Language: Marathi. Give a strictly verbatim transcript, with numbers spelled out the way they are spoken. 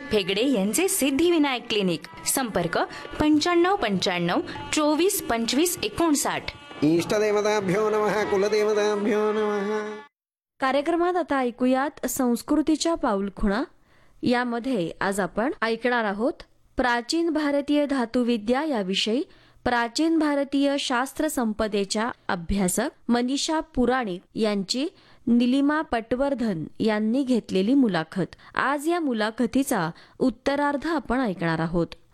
फेगडे यांचे सिद्धिविनायक क्लिनिक. संपर्क पंच्याण्णव पंच्याण्णव चोवीस पंचवीस एकोणसाठ. इष्टदेवताभ्यो नमः. कुलदेवताभ्यो नमः. कार्यक्रमात आता ऐकूयात संस्कृतीच्या पाऊलखुणा. यामध्ये आज आपण ऐकणार आहोत प्राचीन भारतीय धातुविद्या याविषयी प्राचीन भारतीय शास्त्र संपदेच्या अभ्यासक मनीषा पुराणिक यांची निलिमा पटवर्धन यांनी घेतलेली मुलाखत. आज या मुलाखतीचा उत्तरार्ध आपण ऐकणार आहोत.